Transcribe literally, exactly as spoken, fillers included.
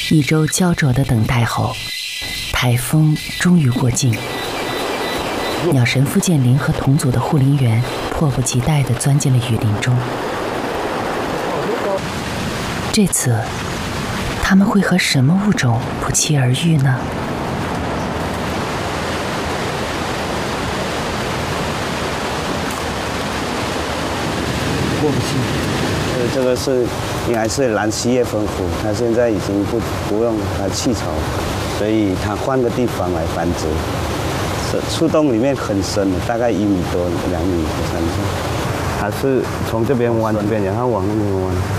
一周焦灼的等待后，台风终于过境。鸟神傅建林和同组的护林员迫不及待地钻进了雨林中。这次，他们会和什么物种不期而遇呢？ 过不去。呃，这个是应该是蓝蜥叶蜂虎，它现在已经不不用它弃巢，所以它换个地方来繁殖。树洞里面很深的，大概一米多、两米、三米。它是从这边弯这边，然后往那边弯。